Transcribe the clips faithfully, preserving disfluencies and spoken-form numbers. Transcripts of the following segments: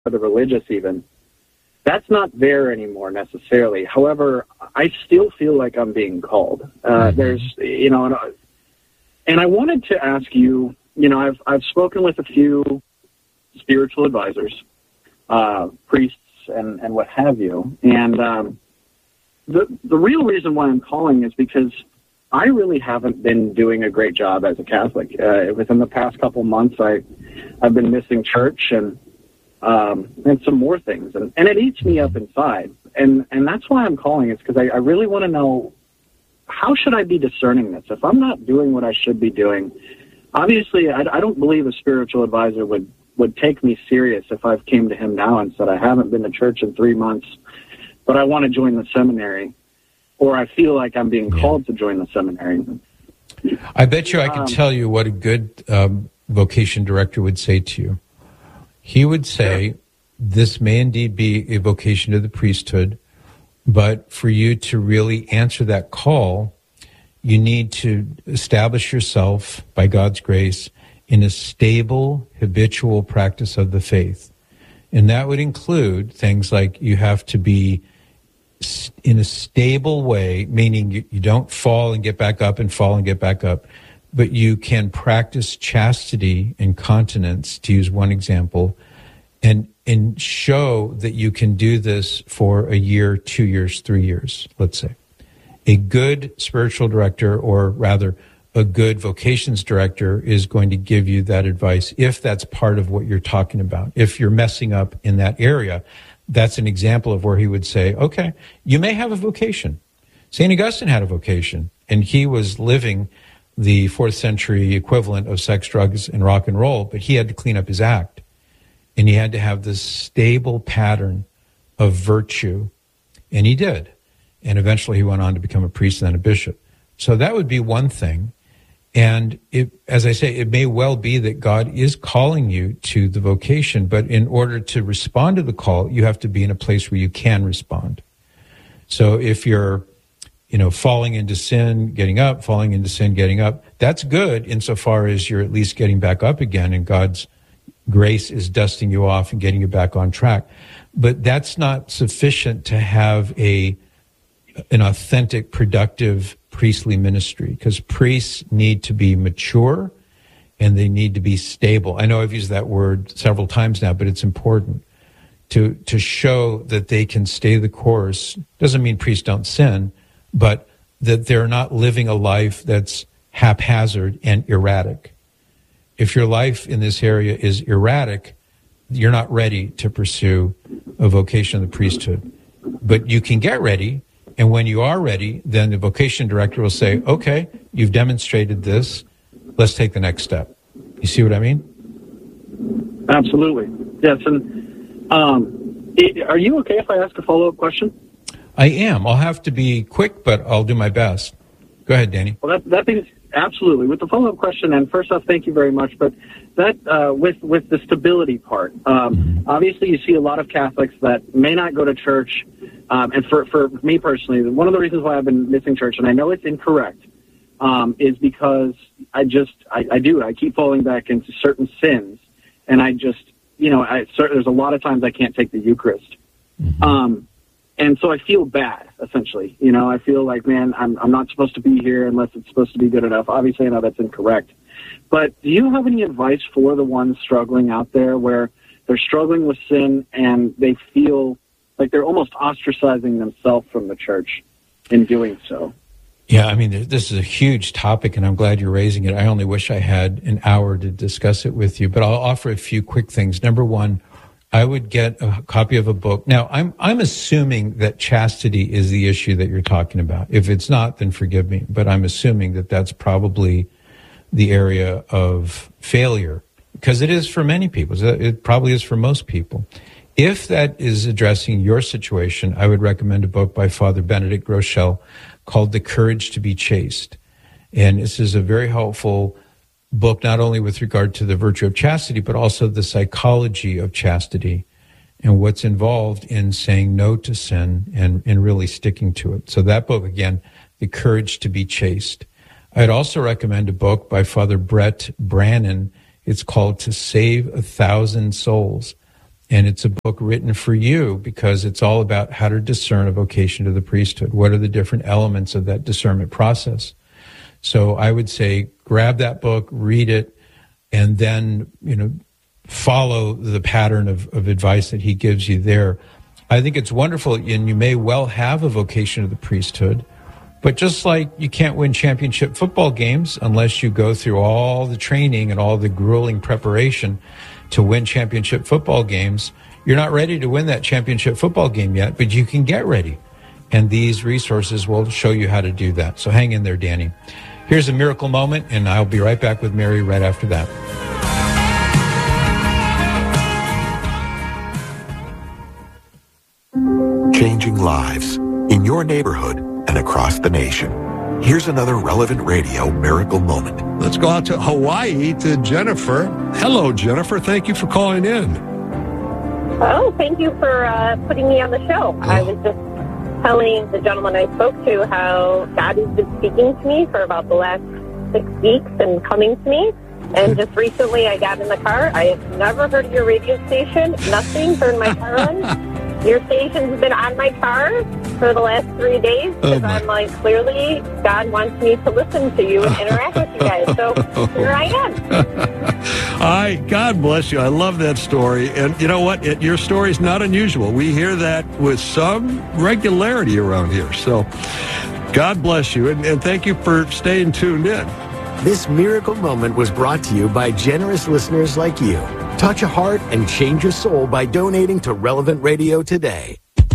the religious even, that's not there anymore necessarily. However, I still feel like I'm being called. Uh, mm-hmm. There's, you know, and, and I wanted to ask you, you know, I've I've spoken with a few spiritual advisors, uh, priests, and, and what have you, and um, the the real reason why I'm calling is because I really haven't been doing a great job as a Catholic. Uh, within the past couple months, I I've been missing church and. Um, and some more things, and, and it eats me up inside, and, and that's why I'm calling, is because I, I really want to know, how should I be discerning this? If I'm not doing what I should be doing, obviously I, I don't believe a spiritual advisor would, would take me serious if I came to him now and said, I haven't been to church in three months, but I want to join the seminary, or I feel like I'm being yeah. called to join the seminary. I bet you I can um, tell you what a good um, vocation director would say to you. He would say, this may indeed be a vocation to the priesthood, but for you to really answer that call, you need to establish yourself, by God's grace, in a stable, habitual practice of the faith. And that would include things like you have to be in a stable way, meaning you, you don't fall and get back up and fall and get back up, but you can practice chastity and continence, to use one example, and and show that you can do this for a year, two years, three years, let's say. A good spiritual director, or rather a good vocations director, is going to give you that advice if that's part of what you're talking about. If you're messing up in that area, that's an example of where he would say, okay, you may have a vocation. Saint Augustine had a vocation, and he was living the fourth century equivalent of sex, drugs, and rock and roll, but he had to clean up his act. And he had to have this stable pattern of virtue. And he did. And eventually he went on to become a priest and then a bishop. So that would be one thing. And it, as I say, it may well be that God is calling you to the vocation, but in order to respond to the call, you have to be in a place where you can respond. So if you're you know, falling into sin, getting up, falling into sin, getting up, that's good insofar as you're at least getting back up again and God's grace is dusting you off and getting you back on track. But that's not sufficient to have a an authentic, productive priestly ministry, because priests need to be mature and they need to be stable. I know I've used that word several times now, but it's important to to show that they can stay the course. Doesn't mean priests don't sin, but that they're not living a life that's haphazard and erratic. If your life in this area is erratic, you're not ready to pursue a vocation of the priesthood. But you can get ready, and when you are ready, then the vocation director will say, okay, you've demonstrated this, let's take the next step. You see what I mean? Absolutely. Yes, and um, it, are you okay if I ask a follow-up question? I am. I'll have to be quick, but I'll do my best. Go ahead, Danny. Well, that, that means absolutely. With the follow-up question, and first off, thank you very much, but that uh, with with the stability part, um, mm-hmm. obviously you see a lot of Catholics that may not go to church, um, and for, for me personally, one of the reasons why I've been missing church, and I know it's incorrect, um, is because I just, I, I do, I keep falling back into certain sins, and I just, you know, I, there's a lot of times I can't take the Eucharist. Mm-hmm. Um, And so I feel bad, essentially. You know, I feel like, man, I'm I'm not supposed to be here unless it's supposed to be good enough. Obviously, I know that's incorrect. But do you have any advice for the ones struggling out there where they're struggling with sin and they feel like they're almost ostracizing themselves from the church in doing so? Yeah, I mean, this is a huge topic, and I'm glad you're raising it. I only wish I had an hour to discuss it with you, but I'll offer a few quick things. Number one, I would get a copy of a book. Now, I'm I'm assuming that chastity is the issue that you're talking about. If it's not, then forgive me. But I'm assuming that that's probably the area of failure, because it is for many people. It probably is for most people. If that is addressing your situation, I would recommend a book by Father Benedict Groeschel called The Courage to be Chaste. And this is a very helpful book, not only with regard to the virtue of chastity, but also the psychology of chastity and what's involved in saying no to sin and, and really sticking to it. So that book, again, The Courage to be Chaste. I'd also recommend a book by Father Brett Brannon. It's called To Save a Thousand Souls. And it's a book written for you because it's all about how to discern a vocation to the priesthood. What are the different elements of that discernment process? So I would say grab that book, read it, and then, you know, follow the pattern of, of advice that he gives you there. I think it's wonderful, and you may well have a vocation to the priesthood, but just like you can't win championship football games unless you go through all the training and all the grueling preparation to win championship football games, you're not ready to win that championship football game yet, but you can get ready. And these resources will show you how to do that. So hang in there, Danny. Here's a miracle moment, and I'll be right back with Mary right after that. Changing lives in your neighborhood and across the nation. Here's another Relevant Radio miracle moment. Let's go out to Hawaii to Jennifer. Hello, Jennifer. Thank you for calling in. Oh, thank you for uh, putting me on the show. Oh. I was just telling the gentleman I spoke to how God has been speaking to me for about the last six weeks and coming to me. And just recently I got in the car. I have never heard of your radio station. Nothing. Turned my car on. Your station's been on my car for the last three days because oh I'm like, clearly God wants me to listen to you and interact with you guys. So here I am. Hi, God bless you. I love that story. And you know what? It, your story's not unusual. We hear that with some regularity around here. So God bless you. And, and thank you for staying tuned in. This miracle moment was brought to you by generous listeners like you. Touch a heart and change a soul by donating to Relevant Radio today.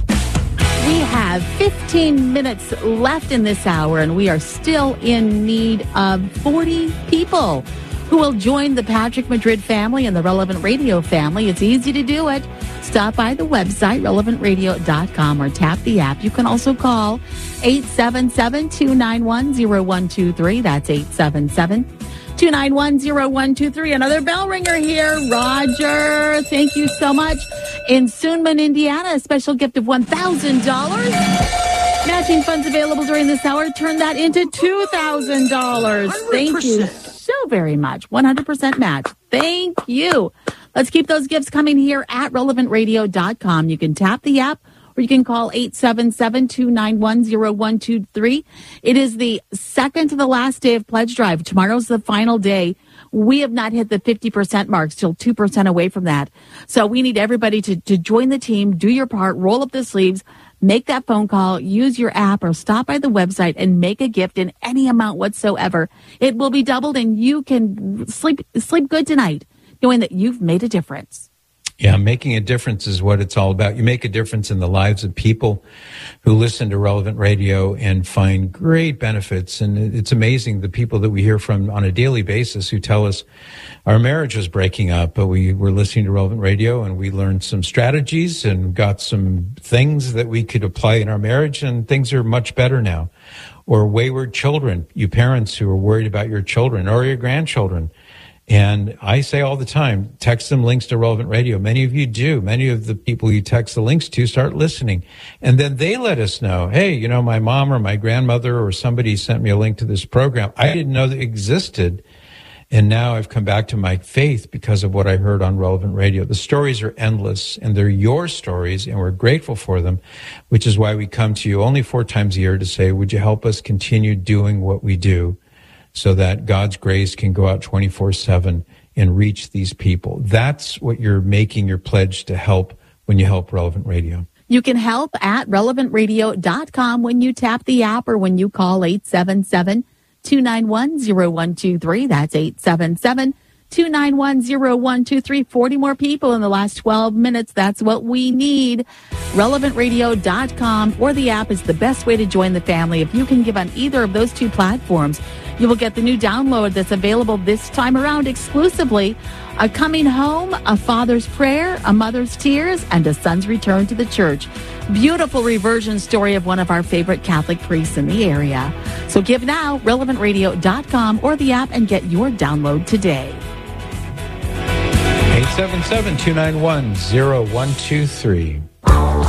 We have fifteen minutes left in this hour, and we are still in need of forty people who will join the Patrick Madrid family and the Relevant Radio family. It's easy to do it. Stop by the website, relevant radio dot com, or tap the app. You can also call eight seven seven, two nine one, zero one two three. That's eight seven seven, two nine one, zero one two three. Another bell ringer here. Roger, thank you so much. In Soonman, Indiana, a special gift of one thousand dollars. Matching funds available during this hour. Turn that into two thousand dollars. Thank you so very much. one hundred percent match. Thank you. Let's keep those gifts coming here at relevant radio dot com. You can tap the app or you can call eight seven seven, two nine one, zero one two three. It is the second to the last day of Pledge Drive. Tomorrow's the final day. We have not hit the fifty percent mark, still two percent away from that. So we need everybody to, to join the team, do your part, roll up the sleeves, make that phone call, use your app, or stop by the website and make a gift in any amount whatsoever. It will be doubled, and you can sleep sleep good tonight, knowing that you've made a difference. Yeah, making a difference is what it's all about. You make a difference in the lives of people who listen to Relevant Radio and find great benefits. And it's amazing the people that we hear from on a daily basis who tell us our marriage was breaking up, but we were listening to Relevant Radio and we learned some strategies and got some things that we could apply in our marriage, and things are much better now. Or wayward children, you parents who are worried about your children or your grandchildren. And I say all the time, text them links to Relevant Radio. Many of you do. Many of the people you text the links to start listening. And then they let us know, hey, you know, my mom or my grandmother or somebody sent me a link to this program. I didn't know that existed. And now I've come back to my faith because of what I heard on Relevant Radio. The stories are endless, and they're your stories, and we're grateful for them, which is why we come to you only four times a year to say, would you help us continue doing what we do, so that God's grace can go out twenty-four seven and reach these people. That's what you're making your pledge to help when you help Relevant Radio. You can help at relevant radio dot com when you tap the app or when you call eight seven seven, two nine one, zero one two three. That's eight seven seven, two nine one, zero one two three. forty more people in the last twelve minutes. That's what we need. relevant radio dot com or the app is the best way to join the family. If you can give on either of those two platforms, you will get the new download that's available this time around exclusively. A Coming Home, A Father's Prayer, A Mother's Tears, and A Son's Return to the Church. Beautiful reversion story of one of our favorite Catholic priests in the area. So give now, relevant radio dot com or the app, and get your download today. eight seven seven, two nine one, zero one two three.